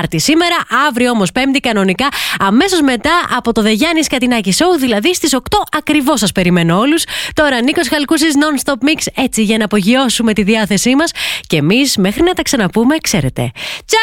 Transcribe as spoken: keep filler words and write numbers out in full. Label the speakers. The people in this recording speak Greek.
Speaker 1: Τετάρτη σήμερα, αύριο όμως Πέμπτη κανονικά, αμέσως μετά από το The Γιάννης Κατινάκη Show, δηλαδή στις οκτώ ακριβώς σας περιμένω όλους. Τώρα Νίκος Χαλκούσης Non-Stop Mix, έτσι για να απογειώσουμε τη διάθεσή μας και εμείς μέχρι να τα ξαναπούμε, ξέρετε. Τσάου!